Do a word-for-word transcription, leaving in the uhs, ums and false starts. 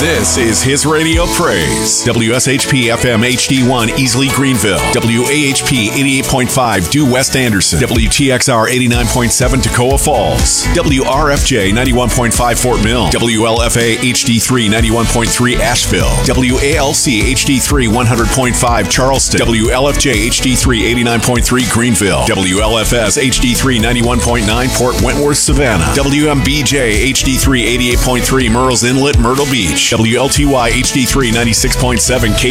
This is His Radio Praise. W S H P F M H D one, Easley, Greenville. W A H P eighty-eight point five, Due West Anderson. W T X R eighty-nine point seven, Toccoa Falls. W R F J ninety-one point five, Fort Mill. W L F A H D three ninety-one point three, Asheville. W A L C H D three one hundred point five, Charleston. W L F J H D three eighty-nine point three, Greenville. W L F S H D three ninety-one point nine, Port Wentworth, Savannah. W M B J H D three eighty-eight point three, Murrells Inlet, Myrtle Beach. W L T Y H D three ninety-six point seven, Cape